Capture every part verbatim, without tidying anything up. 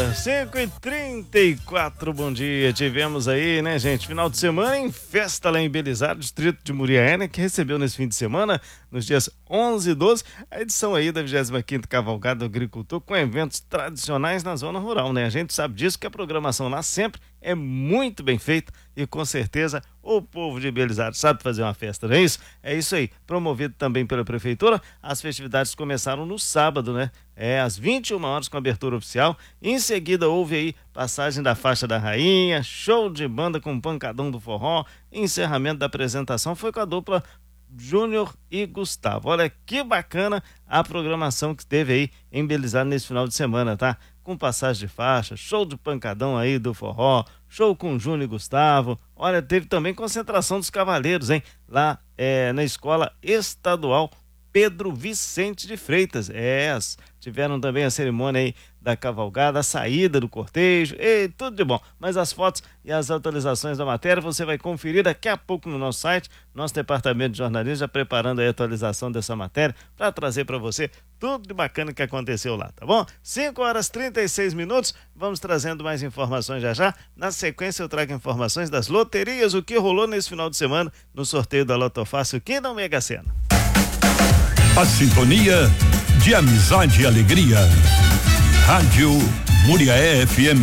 dia, cinco e trinta e quatro, bom dia. Tivemos aí, né, gente, final de semana em festa lá em Belizar, distrito de Muriaé, que recebeu nesse fim de semana, nos dias onze e doze, a edição aí da vigésima quinta Cavalgada do Agricultor, com eventos tradicionais na zona rural, né? A gente sabe disso, que a programação lá sempre é muito bem feita e com certeza o povo de Belizar sabe fazer uma festa, não é isso? É isso aí, promovido também pela prefeitura. As festividades começaram no sábado, né? É, às vinte e uma horas com abertura oficial. Em seguida houve aí passagem da faixa da rainha, show de banda com pancadão do forró, encerramento da apresentação foi com a dupla Júnior e Gustavo. Olha que bacana a programação que teve aí em Belizar nesse final de semana, tá? Com passagem de faixa, show de pancadão aí do forró, show com Júnior e Gustavo. Olha, teve também concentração dos cavaleiros, hein? Lá é, na Escola Estadual Pedro Vicente de Freitas. É, tiveram também a cerimônia aí da cavalgada, a saída do cortejo, e tudo de bom. Mas as fotos e as atualizações da matéria você vai conferir daqui a pouco no nosso site, nosso departamento de jornalismo já preparando a atualização dessa matéria para trazer para você tudo de bacana que aconteceu lá, tá bom? cinco horas e trinta e seis minutos, vamos trazendo mais informações já já. Na sequência eu trago informações das loterias, o que rolou nesse final de semana no sorteio da Loto Fácil, que não Mega Sena. A sintonia de amizade e alegria. Rádio Muriaé F M.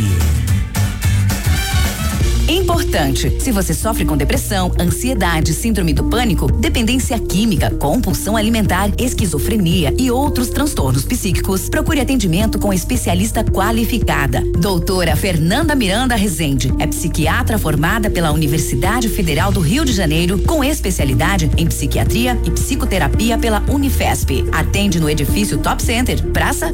Importante, se você sofre com depressão, ansiedade, síndrome do pânico, dependência química, compulsão alimentar, esquizofrenia e outros transtornos psíquicos, procure atendimento com especialista qualificada. Doutora Fernanda Miranda Rezende é psiquiatra formada pela Universidade Federal do Rio de Janeiro, com especialidade em psiquiatria e psicoterapia pela Unifesp. Atende no edifício Top Center, Praça